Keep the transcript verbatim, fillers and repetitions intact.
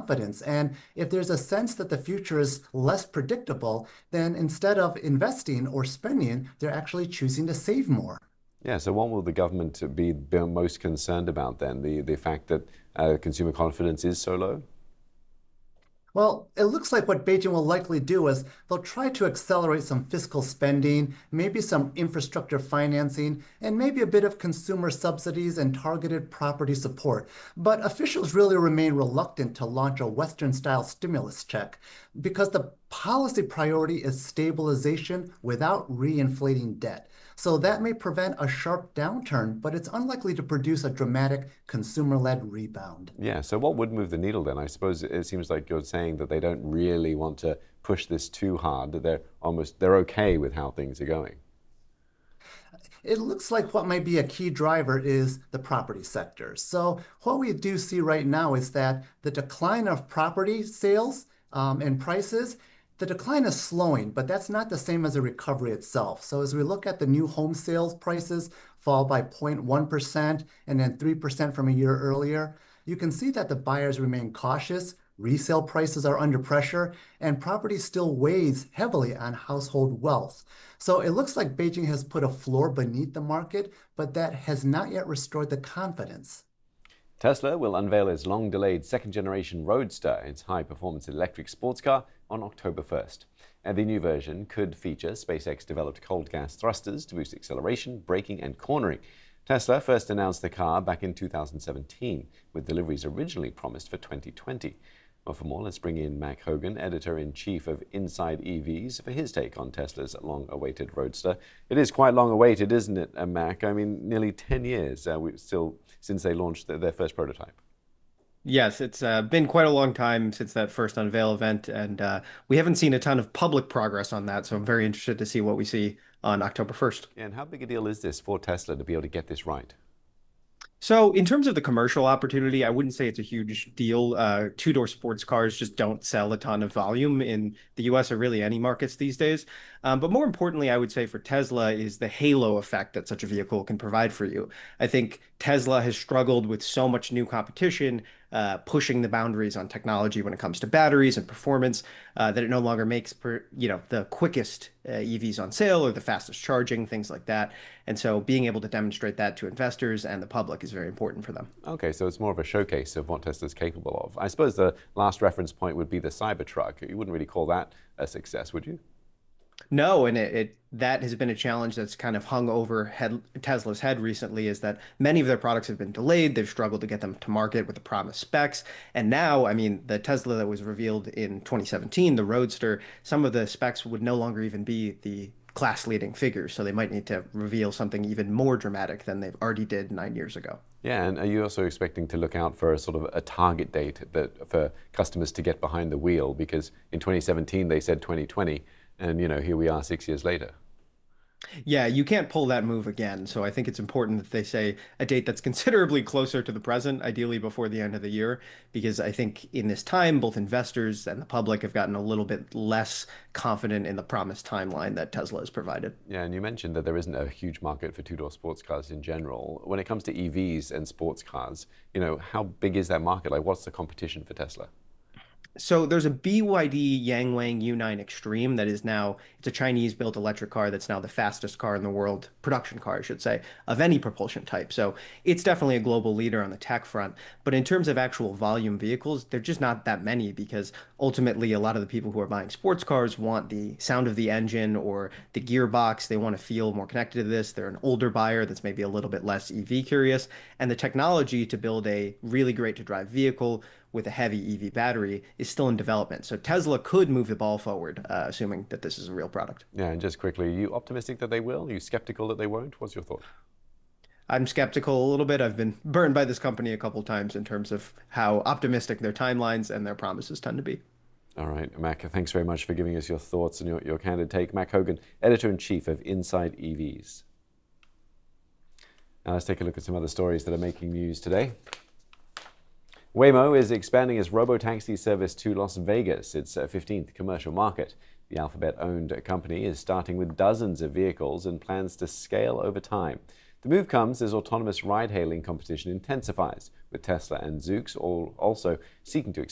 confidence. And if there's a sense that the future is less predictable, then instead of investing or spending, they're actually choosing to save more. Yeah, so what will the government be be most concerned about then? The, the fact that uh, consumer confidence is so low? Well, it looks like what Beijing will likely do is they'll try to accelerate some fiscal spending, maybe some infrastructure financing, and maybe a bit of consumer subsidies and targeted property support. But officials really remain reluctant to launch a Western-style stimulus check because the policy priority is stabilization without reinflating debt. So that may prevent a sharp downturn, but it's unlikely to produce a dramatic consumer-led rebound. Yeah, so what would move the needle then? I suppose it seems like you're saying that they don't really want to push this too hard, that they're almost they're okay with how things are going. It looks like what might be a key driver is the property sector. So what we do see right now is that the decline of property sales um, and prices, the decline is slowing, but that's not the same as a recovery itself. So as we look at the new home sales prices fall by zero point one percent and then three percent from a year earlier, you can see that the buyers remain cautious. Resale prices are under pressure, and property still weighs heavily on household wealth. So it looks like Beijing has put a floor beneath the market, but that has not yet restored the confidence. Tesla will unveil its long-delayed second-generation Roadster, its high-performance electric sports car, on October first. And the new version could feature SpaceX-developed cold gas thrusters to boost acceleration, braking, and cornering. Tesla first announced the car back in two thousand seventeen, with deliveries originally promised for twenty twenty. Well, for more, let's bring in Mac Hogan, editor-in-chief of Inside E Vs, for his take on Tesla's long-awaited Roadster. It is quite long-awaited, isn't it, uh, Mac? I mean, nearly ten years uh, we still since they launched their, their first prototype. Yes, it's uh, been quite a long time since that first unveil event, and uh, we haven't seen a ton of public progress on that, so I'm very interested to see what we see on October first. And how big a deal is this for Tesla to be able to get this right? So, in terms of the commercial opportunity, I wouldn't say it's a huge deal. Uh, two-door sports cars just don't sell a ton of volume in the U S or really any markets these days. Um, but more importantly, I would say for Tesla is the halo effect that such a vehicle can provide for you. I think Tesla has struggled with so much new competition, uh, pushing the boundaries on technology when it comes to batteries and performance, uh, that it no longer makes per, you know, the quickest uh, E Vs on sale or the fastest charging, things like that. And so being able to demonstrate that to investors and the public is very important for them. Okay, so it's more of a showcase of what Tesla's capable of. I suppose the last reference point would be the Cybertruck. You wouldn't really call that a success, would you? No, and it, it that has been a challenge that's kind of hung over head, Tesla's head recently is that many of their products have been delayed. They've struggled to get them to market with the promised specs. And now, I mean, the Tesla that was revealed in twenty seventeen, the Roadster, some of the specs would no longer even be the class leading figures. So they might need to reveal something even more dramatic than they've already did nine years ago. Yeah, and are you also expecting to look out for a sort of a target date that for customers to get behind the wheel? Because in twenty seventeen, they said twenty twenty. And, you know, here we are six years later. Yeah, you can't pull that move again. So I think it's important that they say a date that's considerably closer to the present, ideally before the end of the year, because I think in this time, both investors and the public have gotten a little bit less confident in the promised timeline that Tesla has provided. Yeah, and you mentioned that there isn't a huge market for two-door sports cars in general. When it comes to E Vs and sports cars, you know, how big is that market? Like, what's the competition for Tesla? So there's a B Y D Yangwang U nine Extreme that is now, it's a Chinese-built electric car that's now the fastest car in the world, production car, I should say, of any propulsion type. So it's definitely a global leader on the tech front. But in terms of actual volume vehicles, they're just not that many because ultimately a lot of the people who are buying sports cars want the sound of the engine or the gearbox. They want to feel more connected to this. They're an older buyer that's maybe a little bit less E V curious. And the technology to build a really great to drive vehicle with a heavy E V battery is still in development. So Tesla could move the ball forward, uh, assuming that this is a real product. Yeah, and just quickly, are you optimistic that they will? Are you skeptical that they won't? What's your thought? I'm skeptical a little bit. I've been burned by this company a couple times in terms of how optimistic their timelines and their promises tend to be. All right, Mac, thanks very much for giving us your thoughts and your, your candid take. Mac Hogan, editor-in-chief of Inside E Vs. Now let's take a look at some other stories that are making news today. Waymo is expanding its robotaxi service to Las Vegas, its fifteenth commercial market. The Alphabet-owned company is starting with dozens of vehicles and plans to scale over time. The move comes as autonomous ride-hailing competition intensifies, with Tesla and Zoox all also seeking to